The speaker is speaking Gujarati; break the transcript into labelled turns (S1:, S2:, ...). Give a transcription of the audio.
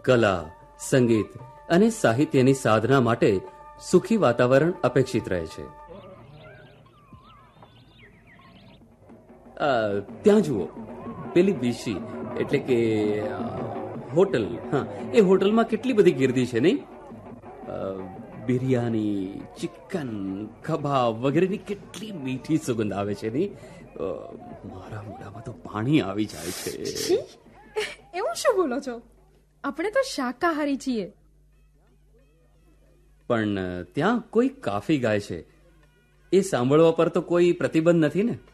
S1: કલા, સંગીત અને સાહિત્યની સાધના માટે સુખી વાતાવરણ અપેક્ષિત રહે છે. ત્યાં જુઓ, પેલી બીસી એટલે કે હોટલ. હા, એ હોટલમાં કેટલી બધી ગીર્દી છે નહીં? બિરયાની, ચિકન, કબાબ વગેરેની કેટલી મીઠી સુગંધ આવે છે નહીં? મારા મોઢામાં તો પાણી આવી જાય છે.
S2: એવું શું બોલો છો? આપણે તો શાકાહારી છીએ.
S1: પણ ત્યાં કોઈ કાફી ગાય છે, એ સાંભળવા પર તો કોઈ પ્રતિબંધ નથી ને?